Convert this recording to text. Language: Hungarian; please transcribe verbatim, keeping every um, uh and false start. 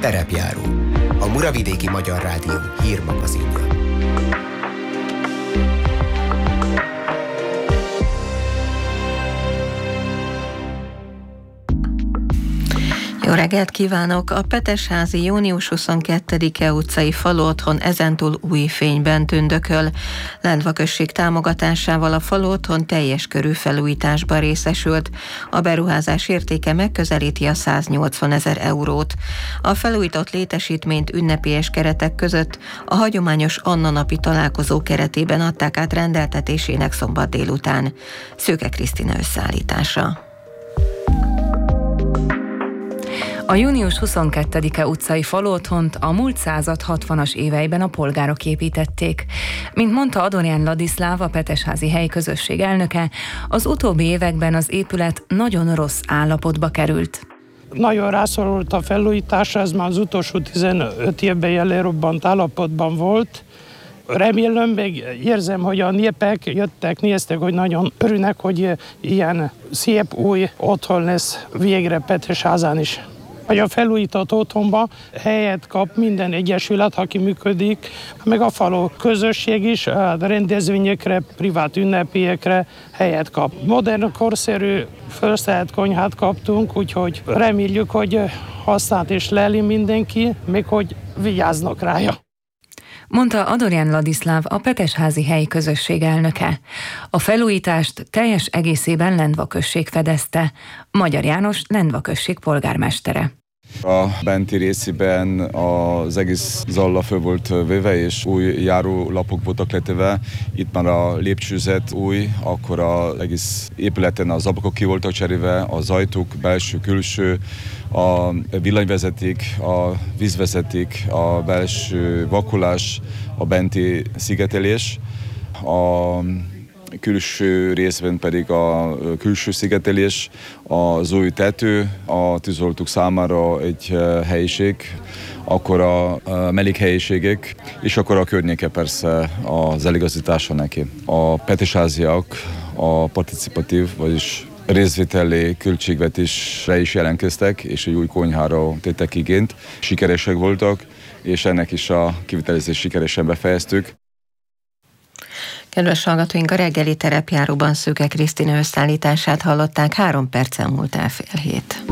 Terepjáró, a Muravidéki Magyar Rádió hírmagazinja. Jó reggelt kívánok! A Petesházi június huszonkettedike utcai faluotthon ezentúl új fényben tündököl. Lendva község támogatásával a faluotthon teljes körű felújításban részesült. A beruházás értéke megközelíti a száznyolcvanezer eurót. A felújított létesítményt ünnepélyes keretek között a hagyományos Anna napi találkozó keretében adták át rendeltetésének szombat délután. Szőke Krisztina összeállítása. A június huszonkettedike utcai faluotthont a múlt század hatvanas éveiben a polgárok építették. Mint mondta Adorján Ladiszláv, a Petesházi helyközösség elnöke, az utóbbi években az épület nagyon rossz állapotba került. Nagyon rászorult a felújításra, ez már az utolsó tizenöt évben jellerobbant állapotban volt. Remélem, még érzem, hogy a népek jöttek, néztek, hogy nagyon örülnek, hogy ilyen szép új otthon lesz végre Petesházán is. Hogy a felújított otthonba helyet kap minden egyesület, aki működik, meg a falu közösség is a rendezvényekre, privát ünnepélyekre helyet kap. Modern, korszerű, felszerelt konyhát kaptunk, úgyhogy reméljük, hogy használt és leli mindenki, még hogy vigyáznak rája. Mondta Adorján Ladiszláv, a Petesházi helyközösség elnöke. A felújítást teljes egészében Lendva község fedezte. Magyar János, Lendva község polgármestere. A benti részében az egész zalla föl volt véve, és új járólapok voltak letéve. Itt már a lépcsőzet új, akkor az egész épületen az ablakok ki voltak cserélve, az ajtók, belső, külső, a villanyvezeték, a vízvezeték, a belső vakolás, a benti szigetelés, a külső részben pedig a külső szigetelés, az új tető, a tűzoltók számára egy helyiség, akkor a mellékhelyiségek, és akkor a környéke persze az eligazítása neki. A petesháziak a participatív, vagyis részvételi költségvetésre is jelentkeztek, és egy új konyhára tettek igényt. Sikeresek voltak, és ennek is a kivitelezést sikeresen befejeztük. Kedves hallgatóink, a reggeli terepjáróban Szőke Krisztina összeállítását hallották, három perccel múlt el fél hét.